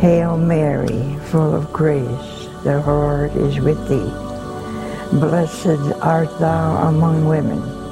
Hail Mary, full of grace, the Lord is with thee. Blessed art thou among women,